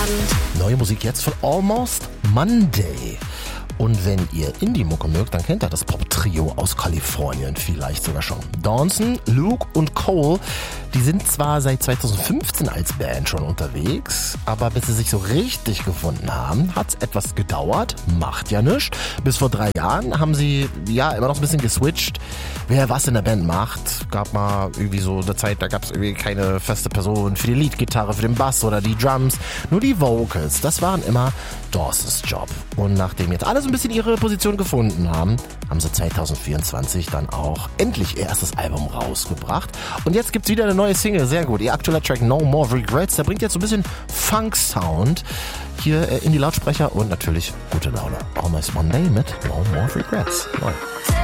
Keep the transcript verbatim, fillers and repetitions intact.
Neue Musik jetzt von Almost Monday. Und wenn ihr Indie-Mucke mögt, dann kennt ihr das Pop-Trio aus Kalifornien vielleicht sogar schon. Dawson, Luke und Cole, die sind zwar seit zweitausendfünfzehn als Band schon unterwegs, aber bis sie sich so richtig gefunden haben, hat's etwas gedauert, macht ja nichts. Bis vor drei Jahren haben sie ja immer noch ein bisschen geswitcht, wer was in der Band macht. Gab mal irgendwie so eine Zeit, da gab's irgendwie keine feste Person für die Leadgitarre, für den Bass oder die Drums, nur die Vocals. Das waren immer Dawsons Job. Und nachdem jetzt alle so ein bisschen ihre Position gefunden haben, haben sie zweitausendvierundzwanzig dann auch endlich ihr erstes Album rausgebracht. Und jetzt gibt's wieder eine neue Single, sehr gut. Ihr aktueller Track No More Regrets, der bringt jetzt so ein bisschen Funk-Sound hier in die Lautsprecher und natürlich gute Laune. Almost Monday mit No More Regrets. Neu.